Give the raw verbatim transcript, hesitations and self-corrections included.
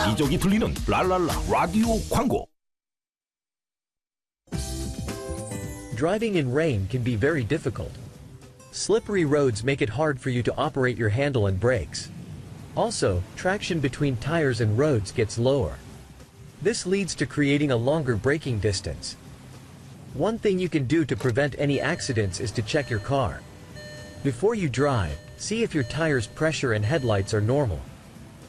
여기저기 들리는 랄랄라 라디오 광고. Driving in rain can be very difficult. Slippery roads make it hard for you to operate your handle and brakes. Also, traction between tires and roads gets lower. This leads to creating a longer braking distance. One thing you can do to prevent any accidents is to check your car. Before you drive, see if your tires' pressure and headlights are normal.